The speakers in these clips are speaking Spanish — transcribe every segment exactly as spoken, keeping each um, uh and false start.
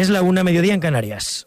Es la una, mediodía en Canarias.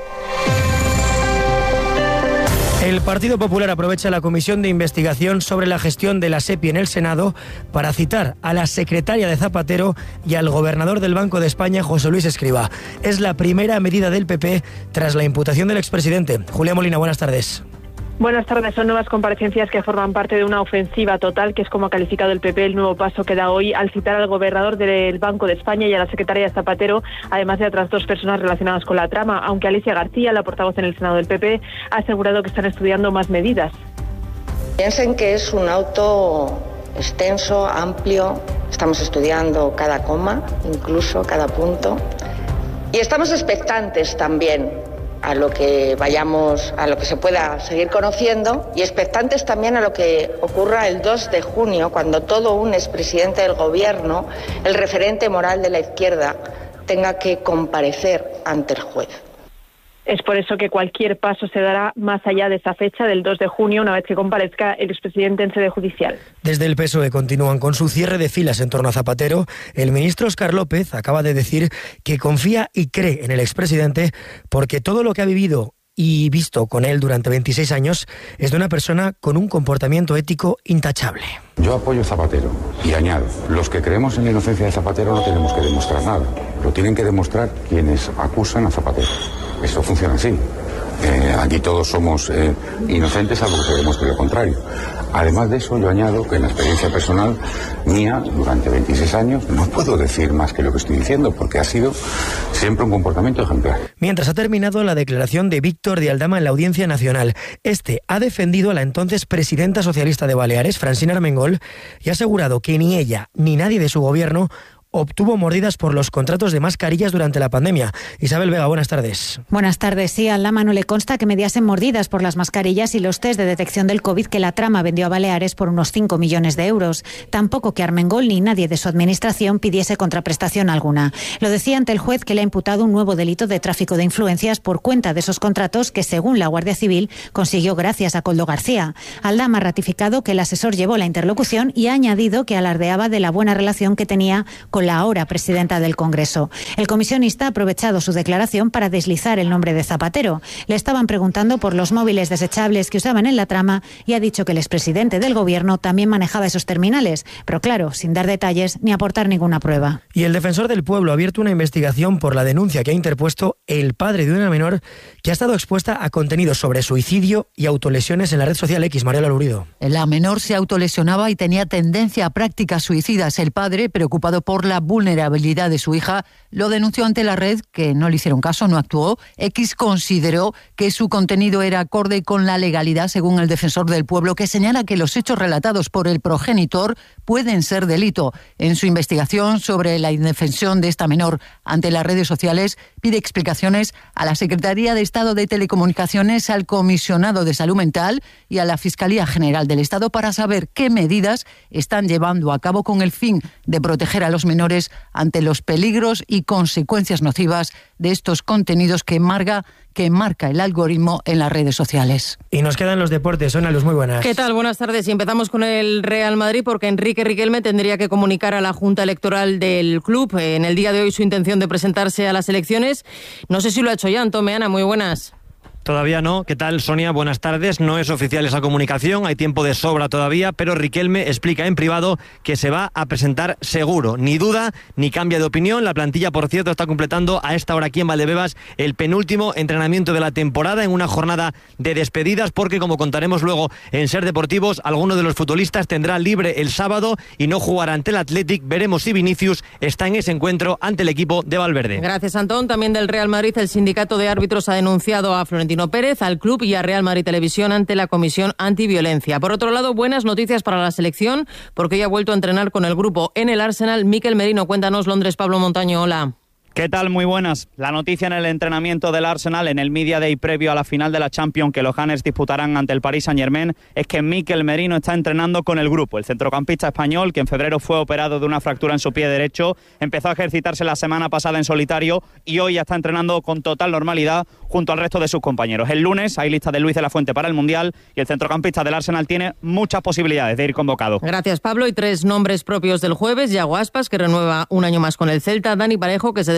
El Partido Popular aprovecha la comisión de investigación sobre la gestión de la SEPI en el Senado para citar a la secretaria de Zapatero y al gobernador del Banco de España, José Luis Escrivá. Es la primera medida del P P tras la imputación del expresidente. Julia Molina, buenas tardes. Buenas tardes. Son nuevas comparecencias que forman parte de una ofensiva total, que es como ha calificado el P P el nuevo paso que da hoy al citar al gobernador del Banco de España y a la secretaria de Zapatero, además de otras dos personas relacionadas con la trama, aunque Alicia García, la portavoz en el Senado del P P, ha asegurado que están estudiando más medidas. Piensen que es un auto extenso, amplio, estamos estudiando cada coma, incluso cada punto, y estamos expectantes también a lo que vayamos, a lo que se pueda seguir conociendo, y expectantes también a lo que ocurra el dos de junio, cuando todo un expresidente del gobierno, el referente moral de la izquierda, tenga que comparecer ante el juez. Es por eso que cualquier paso se dará más allá de esa fecha del dos de junio, una vez que comparezca el expresidente en sede judicial. Desde el P S O E continúan con su cierre de filas en torno a Zapatero. El ministro Óscar López acaba de decir que confía y cree en el expresidente porque todo lo que ha vivido y visto con él durante veintiséis años es de una persona con un comportamiento ético intachable. Yo apoyo a Zapatero y añado, los que creemos en la inocencia de Zapatero no tenemos que demostrar nada, lo tienen que demostrar quienes acusan a Zapatero. Esto funciona así. Eh, aquí todos somos eh, inocentes, salvo que se demuestre lo contrario. Además de eso, yo añado que en la experiencia personal mía, durante veintiséis años, no puedo decir más que lo que estoy diciendo, porque ha sido siempre un comportamiento ejemplar. Mientras ha terminado la declaración de Víctor de Aldama en la Audiencia Nacional, este ha defendido a la entonces presidenta socialista de Baleares, Francina Armengol, y ha asegurado que ni ella ni nadie de su gobierno obtuvo mordidas por los contratos de mascarillas durante la pandemia. Isabel Vega, buenas tardes. Buenas tardes. Sí, a Aldama no le consta que mediasen mordidas por las mascarillas y los test de detección del COVID que la trama vendió a Baleares por unos cinco millones de euros. Tampoco que Armengol ni nadie de su administración pidiese contraprestación alguna. Lo decía ante el juez, que le ha imputado un nuevo delito de tráfico de influencias por cuenta de esos contratos que, según la Guardia Civil, consiguió gracias a Koldo García. Aldama ha ratificado que el asesor llevó la interlocución y ha añadido que alardeaba de la buena relación que tenía con la ahora presidenta del Congreso. El comisionista ha aprovechado su declaración para deslizar el nombre de Zapatero. Le estaban preguntando por los móviles desechables que usaban en la trama y ha dicho que el expresidente del Gobierno también manejaba esos terminales, pero claro, sin dar detalles ni aportar ninguna prueba. Y el defensor del pueblo ha abierto una investigación por la denuncia que ha interpuesto el padre de una menor que ha estado expuesta a contenidos sobre suicidio y autolesiones en la red social X. Mariela Lurido. La menor se autolesionaba y tenía tendencia a prácticas suicidas. El padre, preocupado por la vulnerabilidad de su hija, lo denunció ante la red, que no le hicieron caso, no actuó. X consideró que su contenido era acorde con la legalidad, según el defensor del pueblo, que señala que los hechos relatados por el progenitor pueden ser delito. En su investigación sobre la indefensión de esta menor ante las redes sociales, pide explicaciones a la Secretaría de Estado de Telecomunicaciones, al Comisionado de Salud Mental y a la Fiscalía General del Estado para saber qué medidas están llevando a cabo con el fin de proteger a los menores ante los peligros y consecuencias nocivas de estos contenidos que marca, que marca el algoritmo en las redes sociales. Y nos quedan los deportes. Sonia Luz, muy buenas. ¿Qué tal? Buenas tardes. Y empezamos con el Real Madrid, porque Enrique Riquelme tendría que comunicar a la Junta Electoral del club en el día de hoy su intención de presentarse a las elecciones. No sé si lo ha hecho ya. Antón Meana, muy buenas. Todavía no. ¿Qué tal, Sonia? Buenas tardes. No es oficial esa comunicación, hay tiempo de sobra todavía, pero Riquelme explica en privado que se va a presentar seguro. Ni duda, ni cambia de opinión. La plantilla, por cierto, está completando a esta hora aquí en Valdebebas el penúltimo entrenamiento de la temporada en una jornada de despedidas, porque, como contaremos luego en Ser Deportivos, alguno de los futbolistas tendrá libre el sábado y no jugará ante el Athletic. Veremos si Vinicius está en ese encuentro ante el equipo de Valverde. Gracias, Antón. También del Real Madrid, el sindicato de árbitros ha denunciado a Florentino Pérez, al club y a Real Madrid Televisión ante la Comisión Antiviolencia. Por otro lado, buenas noticias para la selección, porque hoy ha vuelto a entrenar con el grupo en el Arsenal. Mikel Merino, cuéntanos, Londres, Pablo Montaño, hola. ¿Qué tal? Muy buenas. La noticia en el entrenamiento del Arsenal en el Media Day previo a la final de la Champions que los Gunners disputarán ante el Paris Saint-Germain es que Mikel Merino está entrenando con el grupo. El centrocampista español, que en febrero fue operado de una fractura en su pie derecho, empezó a ejercitarse la semana pasada en solitario y hoy ya está entrenando con total normalidad junto al resto de sus compañeros. El lunes hay lista de Luis de la Fuente para el Mundial y el centrocampista del Arsenal tiene muchas posibilidades de ir convocado. Gracias, Pablo. Y tres nombres propios del jueves: Yago Aspas, que renueva un año más con el Celta; Dani Parejo, que se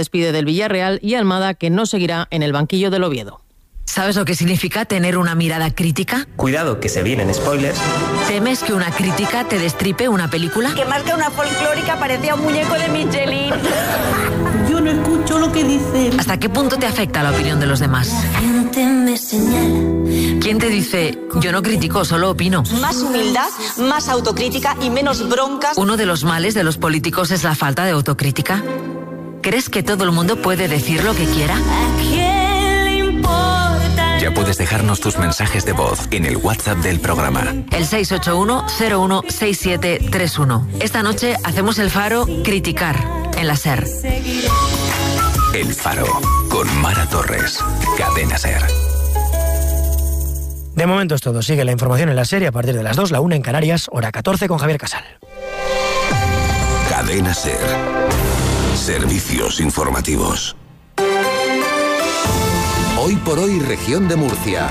despide del Villarreal y Almada, que no seguirá en el banquillo del Oviedo. ¿Sabes lo que significa tener una mirada crítica? Cuidado, que se vienen spoilers. ¿Temes que una crítica te destripe una película? Que más que una folclórica parecía un muñeco de Michelin. Yo no escucho lo que dicen. ¿Hasta qué punto te afecta la opinión de los demás? ¿Quién te dice, yo no critico, solo opino? Más humildad, más autocrítica y menos broncas. Uno de los males de los políticos es la falta de autocrítica. ¿Crees que todo el mundo puede decir lo que quiera? Ya puedes dejarnos tus mensajes de voz en el WhatsApp del programa. El seis ocho uno cero uno seis siete tres uno. Esta noche hacemos el Faro Criticar en la SER. El Faro con Mara Torres. Cadena SER. De momento es todo. Sigue la información en la serie a partir de las dos, la una en Canarias, hora catorce con Javier Casal. Cadena SER. Servicios informativos. Hoy por hoy, región de Murcia.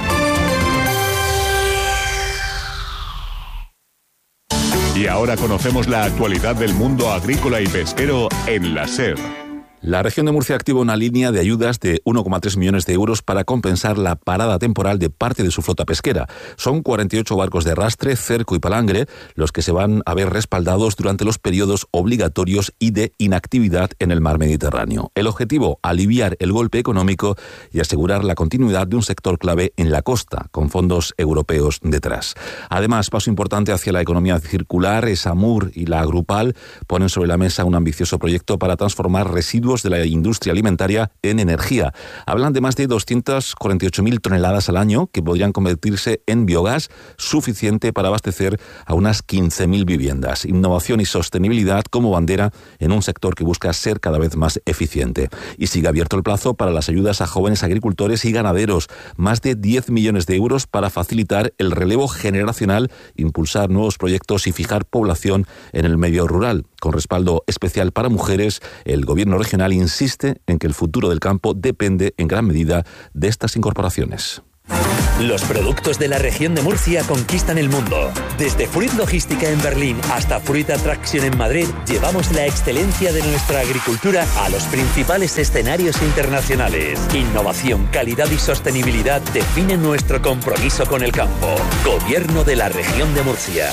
Y ahora conocemos la actualidad del mundo agrícola y pesquero en la SER. La región de Murcia activa una línea de ayudas de uno coma tres millones de euros para compensar la parada temporal de parte de su flota pesquera. Son cuarenta y ocho barcos de arrastre, cerco y palangre los que se van a ver respaldados durante los periodos obligatorios y de inactividad en el mar Mediterráneo. El objetivo, aliviar el golpe económico y asegurar la continuidad de un sector clave en la costa, con fondos europeos detrás. Además, paso importante hacia la economía circular, ESAMUR y la Agrupal ponen sobre la mesa un ambicioso proyecto para transformar residuos de la industria alimentaria en energía. Hablan de más de doscientas cuarenta y ocho mil toneladas al año que podrían convertirse en biogás suficiente para abastecer a unas quince mil viviendas. Innovación y sostenibilidad como bandera en un sector que busca ser cada vez más eficiente. Y sigue abierto el plazo para las ayudas a jóvenes agricultores y ganaderos. Más de diez millones de euros para facilitar el relevo generacional, impulsar nuevos proyectos y fijar población en el medio rural. Con respaldo especial para mujeres, el Gobierno regional insiste en que el futuro del campo depende en gran medida de estas incorporaciones. Los productos de la región de Murcia conquistan el mundo. Desde Fruit Logística en Berlín hasta Fruit Attraction en Madrid, llevamos la excelencia de nuestra agricultura a los principales escenarios internacionales. Innovación, calidad y sostenibilidad definen nuestro compromiso con el campo. Gobierno de la región de Murcia.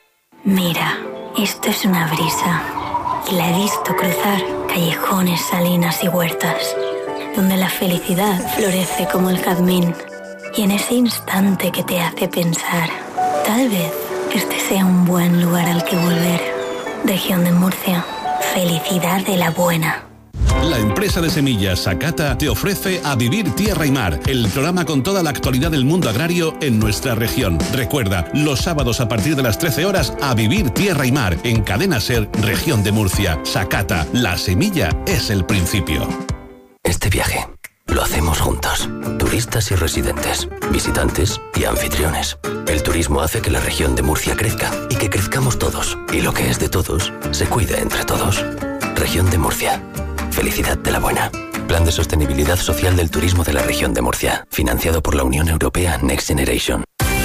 Mira, esto es una brisa. Y la he visto cruzar callejones, salinas y huertas, donde la felicidad florece como el jazmín. Y en ese instante que te hace pensar, tal vez este sea un buen lugar al que volver. Región de Murcia, felicidad de la buena. La empresa de semillas Sakata te ofrece A Vivir Tierra y Mar, el programa con toda la actualidad del mundo agrario en nuestra región. Recuerda, los sábados a partir de las trece horas, A Vivir Tierra y Mar, en Cadena SER, Región de Murcia. Sakata, la semilla es el principio. Este viaje lo hacemos juntos, turistas y residentes, visitantes y anfitriones. El turismo hace que la región de Murcia crezca y que crezcamos todos. Y lo que es de todos, se cuida entre todos. Región de Murcia. Felicidad de la buena. Plan de Sostenibilidad Social del Turismo de la Región de Murcia. Financiado por la Unión Europea Next Generation.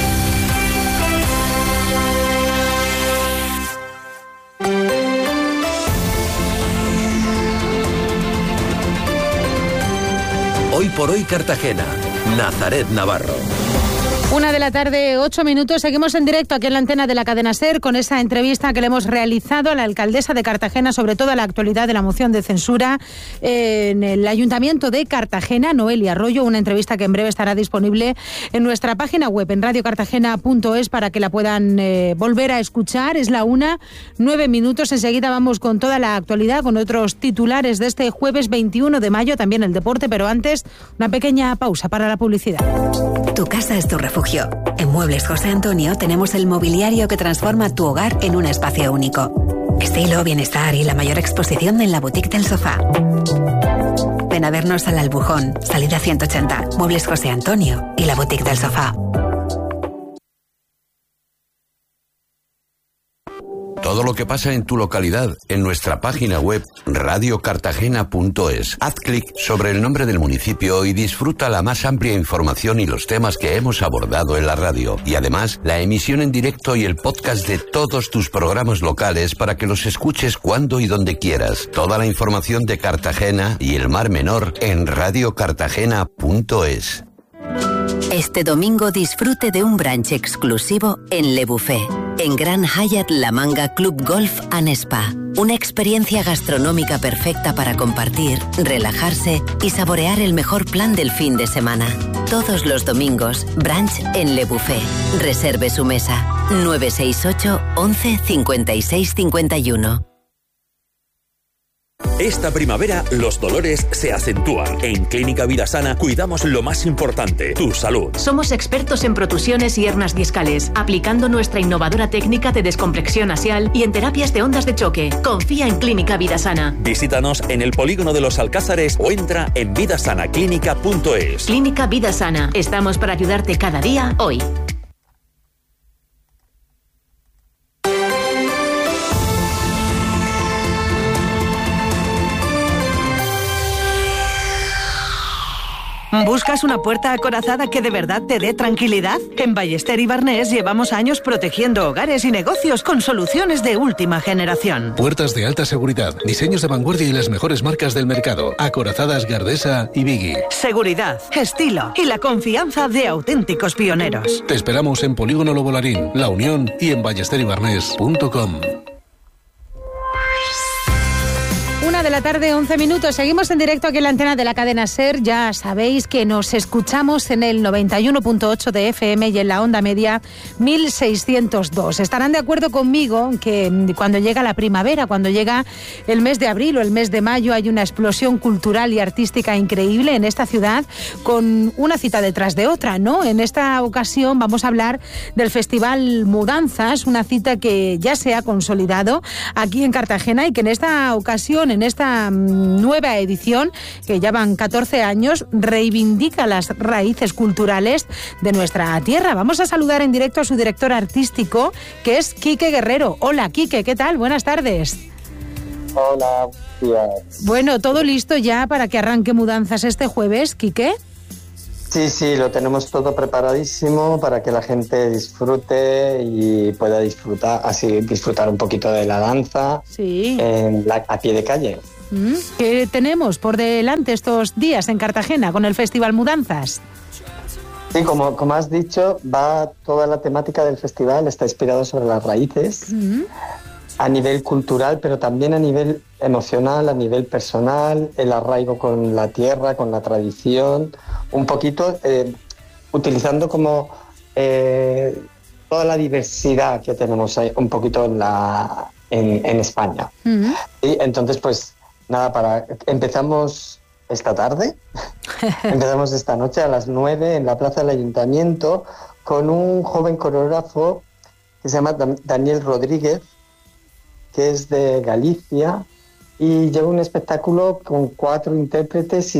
Hoy por hoy Cartagena. Nazaret Navarro. Una de la tarde, ocho minutos. Seguimos en directo aquí en la antena de la cadena SER con esa entrevista que le hemos realizado a la alcaldesa de Cartagena sobre toda la actualidad de la moción de censura en el Ayuntamiento de Cartagena, Noelia Arroyo. Una entrevista que en breve estará disponible en nuestra página web, en radio cartagena punto es, para que la puedan eh, volver a escuchar. Es la una, nueve minutos. Enseguida vamos con toda la actualidad, con otros titulares de este jueves veintiuno de mayo, también el deporte, pero antes una pequeña pausa para la publicidad. Tu casa es tu refugio. En Muebles José Antonio tenemos el mobiliario que transforma tu hogar en un espacio único. Estilo, bienestar y la mayor exposición en la boutique del sofá. Ven a vernos al Albujón, salida ciento ochenta, Muebles José Antonio y la boutique del sofá. todo lo que pasa en tu localidad en nuestra página web radio cartagena punto es. Haz clic sobre el nombre del municipio y disfruta la más amplia información y los temas que hemos abordado en la radio. Y además, la emisión en directo y el podcast de todos tus programas locales para que los escuches cuando y donde quieras. Toda la información de Cartagena y el Mar Menor en radio cartagena punto es. Este domingo disfrute de un brunch exclusivo en Le Buffet, en Gran Hyatt La Manga Club Golf and Spa. Una experiencia gastronómica perfecta para compartir, relajarse y saborear el mejor plan del fin de semana. Todos los domingos, brunch en Le Buffet. Reserve su mesa. nueve seis ocho, once, cincuenta y seis, cincuenta y uno. Esta primavera los dolores se acentúan. En Clínica Vida Sana cuidamos lo más importante, tu salud. Somos expertos en protusiones y hernias discales, aplicando nuestra innovadora técnica de descompresión axial y en terapias de ondas de choque. Confía en Clínica Vida Sana. Visítanos en el Polígono de los Alcázares o entra en vidasanaclínica punto es. Clínica Vida Sana. Estamos para ayudarte cada día, hoy. ¿Buscas una puerta acorazada que de verdad te dé tranquilidad? En Ballester y Barnés llevamos años protegiendo hogares y negocios con soluciones de última generación. Puertas de alta seguridad, diseños de vanguardia y las mejores marcas del mercado. Acorazadas Gardesa y Biggie. Seguridad, estilo y la confianza de auténticos pioneros. Te esperamos en Polígono Lobolarín, La Unión y en ballester y barnés punto com. Una de la tarde, once minutos. Seguimos en directo aquí en la antena de la cadena SER. Ya sabéis que nos escuchamos en el noventa y uno punto ocho de F M y en la onda media mil seiscientos dos. Estarán de acuerdo conmigo que cuando llega la primavera, cuando llega el mes de abril o el mes de mayo, hay una explosión cultural y artística increíble en esta ciudad, con una cita detrás de otra, ¿no? En esta ocasión vamos a hablar del Festival Mudanzas, una cita que ya se ha consolidado aquí en Cartagena y que en esta ocasión, en esta nueva edición, que ya van catorce años, reivindica las raíces culturales de nuestra tierra. Vamos a saludar en directo a su director artístico, que es Quique Guerrero. Hola, Quique, ¿qué tal? Buenas tardes. Hola, buenos días. Bueno, ¿todo listo ya para que arranque Mudanzas este jueves, Quique? Sí, sí, lo tenemos todo preparadísimo para que la gente disfrute y pueda disfrutar, así disfrutar un poquito de la danza, sí, en la, a pie de calle. ¿Qué tenemos por delante estos días en Cartagena con el Festival Mudanzas? Sí, como, como has dicho, va toda la temática del festival, está inspirado sobre las raíces, uh-huh, a nivel cultural, pero también a nivel emocional, a nivel personal, el arraigo con la tierra, con la tradición, un poquito eh, utilizando como eh, toda la diversidad que tenemos ahí, un poquito en, la, en, en España. Uh-huh. Y entonces, pues nada, para empezamos esta tarde, empezamos esta noche a las nueve en la Plaza del Ayuntamiento con un joven coreógrafo que se llama Daniel Rodríguez, que es de Galicia, y lleva un espectáculo con cuatro intérpretes y